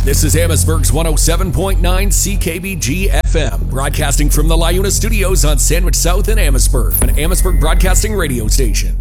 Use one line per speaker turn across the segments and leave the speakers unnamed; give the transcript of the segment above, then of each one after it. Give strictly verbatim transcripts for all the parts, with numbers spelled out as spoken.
This is Amherstburg's one oh seven point nine C K B G F M, broadcasting from the LiUNA Studios on Sandwich South in Amherstburg, an Amherstburg broadcasting radio station.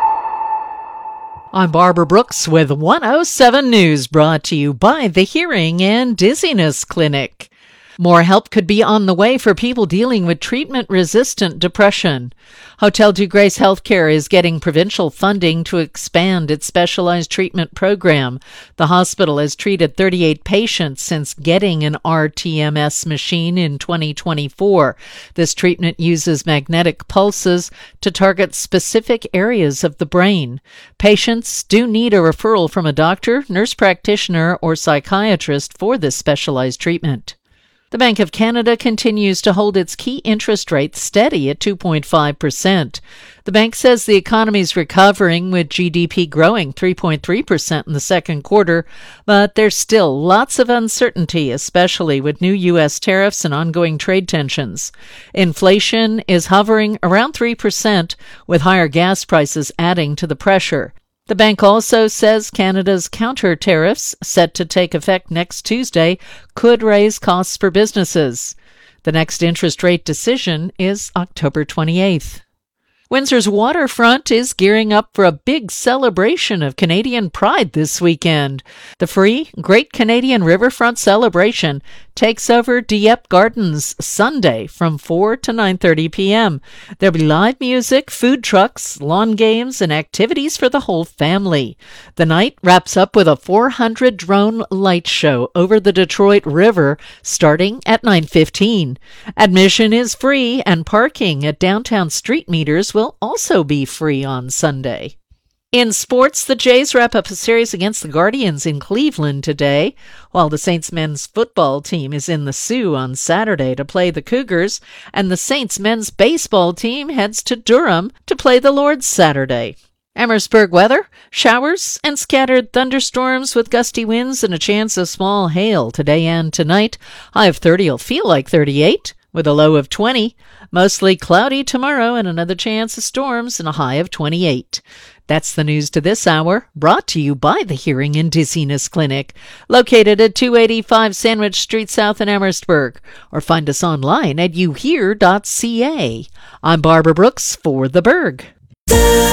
I'm Barbara Brooks with one oh seven News, brought to you by the Hearing and Dizziness Clinic. More help could be on the way for people dealing with treatment-resistant depression. Hotel Dieu Grace Healthcare is getting provincial funding to expand its specialized treatment program. The hospital has treated thirty-eight patients since getting an R T M S machine in twenty twenty-four. This treatment uses magnetic pulses to target specific areas of the brain. Patients do need a referral from a doctor, nurse practitioner, or psychiatrist for this specialized treatment. The Bank of Canada continues to hold its key interest rate steady at two point five percent. The bank says the economy is recovering, with G D P growing three point three percent in the second quarter, but there's still lots of uncertainty, especially with new U S tariffs and ongoing trade tensions. Inflation is hovering around three percent, with higher gas prices adding to the pressure. The bank also says Canada's counter tariffs, set to take effect next Tuesday, could raise costs for businesses. The next interest rate decision is October twenty-eighth. Windsor's waterfront is gearing up for a big celebration of Canadian Pride this weekend. The free Great Canadian Riverfront Celebration takes over Dieppe Gardens Sunday from four to nine thirty p.m. There'll be live music, food trucks, lawn games, and activities for the whole family. The night wraps up with a four hundred drone light show over the Detroit River starting at nine fifteen. Admission is free, and parking at downtown street meters will also be free on Sunday. In sports, the Jays wrap up a series against the Guardians in Cleveland today, while the Saints men's football team is in the Sioux on Saturday to play the Cougars, and the Saints men's baseball team heads to Durham to play the Lords Saturday. Amherstburg weather, showers and scattered thunderstorms with gusty winds and a chance of small hail today and tonight. High of thirty will feel like thirty-eight, with a low of twenty. Mostly cloudy tomorrow and another chance of storms and a high of twenty-eight. That's the news to this hour, brought to you by the Hearing and Dizziness Clinic, located at two eighty-five Sandwich Street South in Amherstburg, or find us online at you hear dot c a. I'm Barbara Brooks for The Berg.